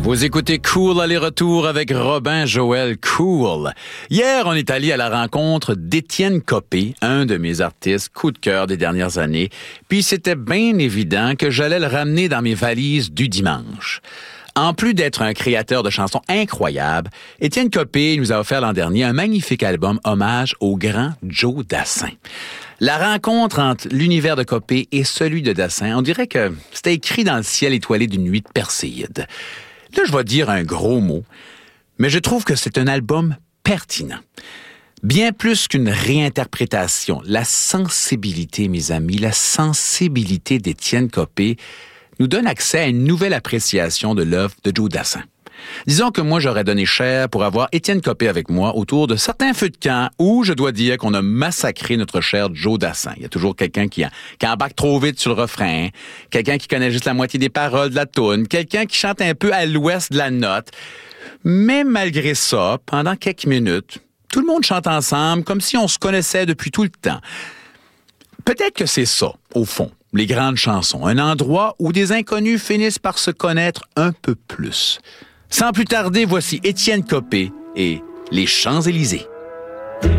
Vous écoutez Cool aller-retour avec Robin Joël Cool. Hier, on est allé à la rencontre d'Étienne Copé, un de mes artistes coup de cœur des dernières années. Puis c'était bien évident que j'allais le ramener dans mes valises du dimanche. En plus d'être un créateur de chansons incroyables, Étienne Copé nous a offert l'an dernier un magnifique album hommage au grand Joe Dassin. La rencontre entre l'univers de Copé et celui de Dassin, on dirait que c'était écrit dans le ciel étoilé d'une nuit de Perséide. Là, je vais dire un gros mot, mais je trouve que c'est un album pertinent. Bien plus qu'une réinterprétation, la sensibilité, mes amis, la sensibilité d'Étienne Copé nous donne accès à une nouvelle appréciation de l'œuvre de Joe Dassin. Disons que moi, j'aurais donné cher pour avoir Étienne Copé avec moi autour de certains feux de camp où je dois dire qu'on a massacré notre cher Joe Dassin. Il y a toujours quelqu'un qui embarque trop vite sur le refrain, quelqu'un qui connaît juste la moitié des paroles de la toune, quelqu'un qui chante un peu à l'ouest de la note. Mais malgré ça, pendant quelques minutes, tout le monde chante ensemble comme si on se connaissait depuis tout le temps. Peut-être que c'est ça, au fond, les grandes chansons. Un endroit où des inconnus finissent par se connaître un peu plus. Sans plus tarder, voici Étienne Copé et Les Champs-Élysées.